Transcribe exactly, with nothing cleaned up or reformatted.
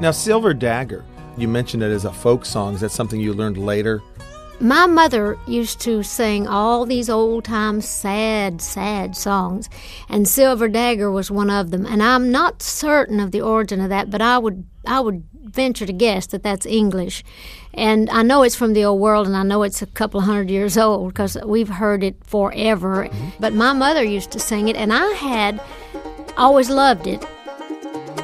Now, Silver Dagger, you mentioned it as a folk song. Is that something you learned later? My mother used to sing all these old-time sad, sad songs, and Silver Dagger was one of them. And I'm not certain of the origin of that, but I would I would venture to guess that that's English. And I know it's from the old world, and I know it's a couple hundred years old because we've heard it forever. Mm-hmm. But my mother used to sing it, and I had always loved it.